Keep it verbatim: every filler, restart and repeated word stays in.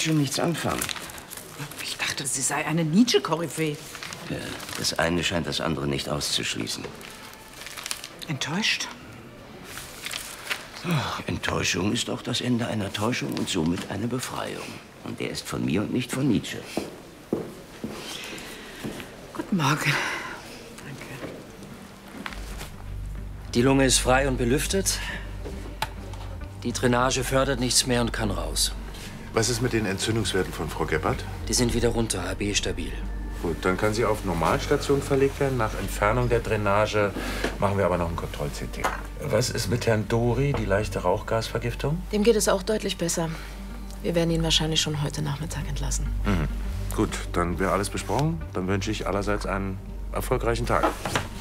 Nietzsche nichts anfangen. Ich dachte, sie sei eine Nietzsche-Koryphäe. Ja, das eine scheint das andere nicht auszuschließen. Enttäuscht? Ach, Enttäuschung ist auch das Ende einer Täuschung und somit eine Befreiung. Und der ist von mir und nicht von Nietzsche. Guten Morgen. Danke. Die Lunge ist frei und belüftet. Die Drainage fördert nichts mehr und kann raus. Was ist mit den Entzündungswerten von Frau Gebhardt? Die sind wieder runter, H B stabil. Gut, dann kann sie auf Normalstation verlegt werden. Nach Entfernung der Drainage machen wir aber noch ein Kontroll-C T. Was ist mit Herrn Dori, die leichte Rauchgasvergiftung? Dem geht es auch deutlich besser. Wir werden ihn wahrscheinlich schon heute Nachmittag entlassen. Mhm. Gut, dann wäre alles besprochen. Dann wünsche ich allerseits einen erfolgreichen Tag.